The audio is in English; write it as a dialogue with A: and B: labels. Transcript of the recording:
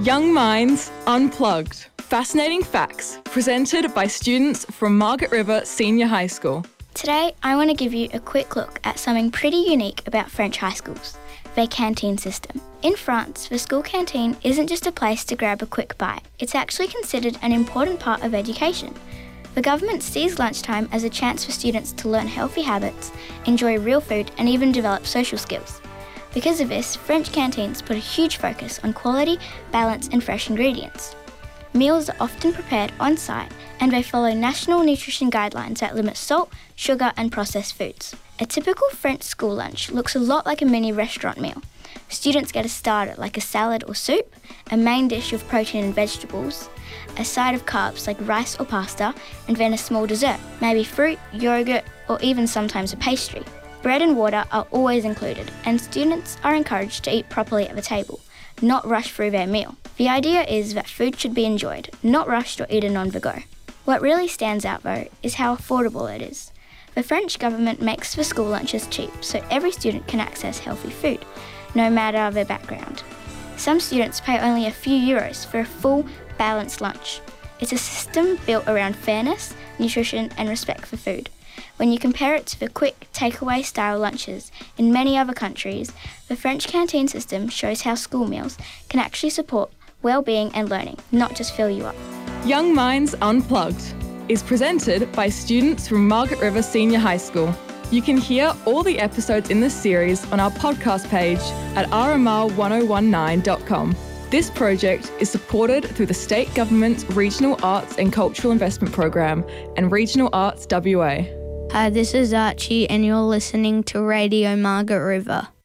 A: Young Minds Unplugged. Fascinating facts presented by students from Margaret River Senior High School.
B: Today, I want to give you a quick look at something pretty unique about French high schools, their canteen system. In France, the school canteen isn't just a place to grab a quick bite. It's actually considered an important part of education. The government sees lunchtime as a chance for students to learn healthy habits, enjoy real food, and even develop social skills. Because of this, French canteens put a huge focus on quality, balance, and fresh ingredients. Meals are often prepared on site, and they follow national nutrition guidelines that limit salt, sugar, and processed foods. A typical French school lunch looks a lot like a mini restaurant meal. Students get a starter like a salad or soup, a main dish of protein and vegetables, a side of carbs like rice or pasta, and then a small dessert, maybe fruit, yogurt, or even sometimes a pastry. Bread and water are always included, and students are encouraged to eat properly at the table, not rush through their meal. The idea is that food should be enjoyed, not rushed or eaten on the go. What really stands out though is how affordable it is. The French government makes the school lunches cheap so every student can access healthy food, no matter their background. Some students pay only a few euros for a full, balanced lunch. It's a system built around fairness, nutrition, and respect for food. When you compare it to the quick takeaway style lunches in many other countries, the French canteen system shows how school meals can actually support well-being and learning, not just fill you up.
A: Young Minds Unplugged is presented by students from Margaret River Senior High School. You can hear all the episodes in this series on our podcast page at rmr1019.com. This project is supported through the State Government's Regional Arts and Cultural Investment Program and Regional Arts WA.
C: Hi, this is Archie and you're listening to Radio Margaret River.